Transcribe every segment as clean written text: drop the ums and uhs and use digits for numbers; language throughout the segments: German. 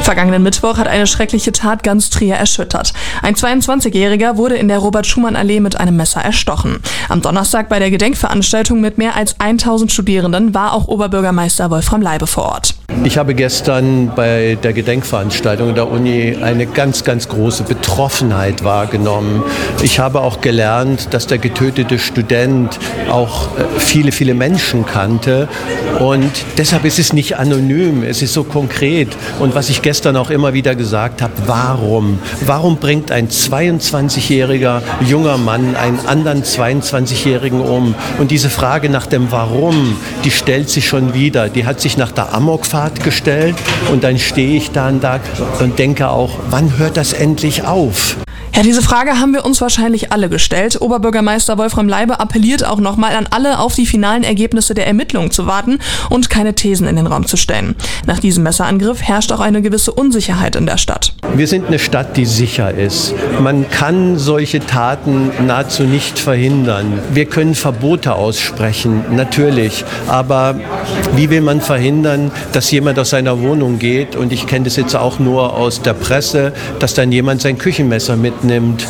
Vergangenen Mittwoch hat eine schreckliche Tat ganz Trier erschüttert. Ein 22-Jähriger wurde in der Robert-Schumann-Allee mit einem Messer erstochen. Am Donnerstag bei der Gedenkveranstaltung mit mehr als 1000 Studierenden war auch Oberbürgermeister Wolfram Leibe vor Ort. Ich habe gestern bei der Gedenkveranstaltung der Uni eine ganz, ganz große Betroffenheit wahrgenommen. Ich habe auch gelernt, dass der getötete Student auch viele, viele Menschen kannte. Und deshalb ist es nicht anonym, es ist so konkret. Und was ich gestern auch immer wieder gesagt habe, warum bringt ein 22-jähriger junger Mann einen anderen 22-Jährigen um? Und diese Frage nach dem Warum, die stellt sich schon wieder. Die hat sich nach der Amokfahrt gestellt und dann stehe ich da und denke auch, wann hört das endlich auf? Ja, diese Frage haben wir uns wahrscheinlich alle gestellt. Oberbürgermeister Wolfram Leibe appelliert auch nochmal an alle, auf die finalen Ergebnisse der Ermittlungen zu warten und keine Thesen in den Raum zu stellen. Nach diesem Messerangriff herrscht auch eine gewisse Unsicherheit in der Stadt. Wir sind eine Stadt, die sicher ist. Man kann solche Taten nahezu nicht verhindern. Wir können Verbote aussprechen, natürlich. Aber wie will man verhindern, dass jemand aus seiner Wohnung geht? Und ich kenne das jetzt auch nur aus der Presse, dass dann jemand sein Küchenmesser mitnimmt.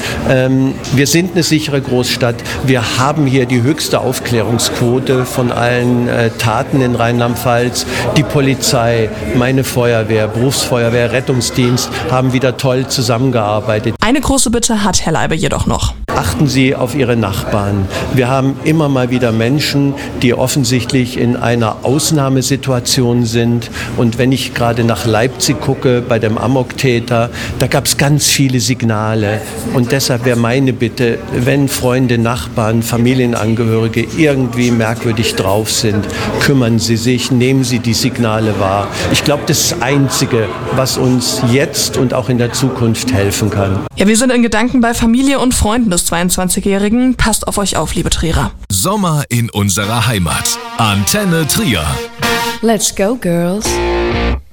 Wir sind eine sichere Großstadt. Wir haben hier die höchste Aufklärungsquote von allen Taten in Rheinland-Pfalz. Die Polizei, meine Feuerwehr, Berufsfeuerwehr, Rettungsdienst haben wieder toll zusammengearbeitet. Eine große Bitte hat Herr Leibe jedoch noch. Achten Sie auf Ihre Nachbarn. Wir haben immer mal wieder Menschen, die offensichtlich in einer Ausnahmesituation sind. Und wenn ich gerade nach Leipzig gucke, bei dem Amoktäter, da gab es ganz viele Signale. Und deshalb wäre meine Bitte, wenn Freunde, Nachbarn, Familienangehörige irgendwie merkwürdig drauf sind, kümmern Sie sich, nehmen Sie die Signale wahr. Ich glaube, das ist das Einzige, was uns jetzt und auch in der Zukunft helfen kann. Ja, wir sind in Gedanken bei Familie und Freunden des 22-Jährigen. Passt auf euch auf, liebe Trierer. Sommer in unserer Heimat. Antenne Trier. Let's go, girls.